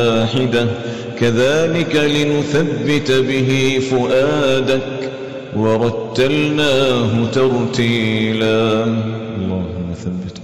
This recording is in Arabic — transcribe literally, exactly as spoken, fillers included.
واحدة كذلك لنثبت به فؤادك ورتلناه ترتيلا. اللهم ثبت